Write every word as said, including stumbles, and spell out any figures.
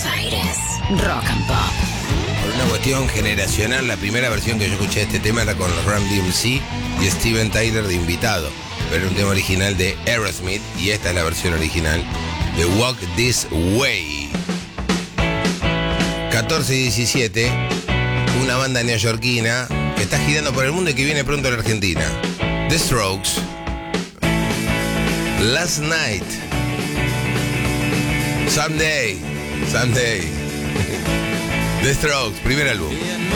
Buenos Aires, Rock and Pop. Por una cuestión generacional, la primera versión que yo escuché de este tema era con los Run D M C y Steven Tyler de invitado. Pero era un tema original de Aerosmith y esta es la versión original de Walk This Way. catorce y diecisiete, una banda neoyorquina que está girando por el mundo y que viene pronto a la Argentina. The Strokes, Last Night, Someday, Someday. The Strokes, primer álbum.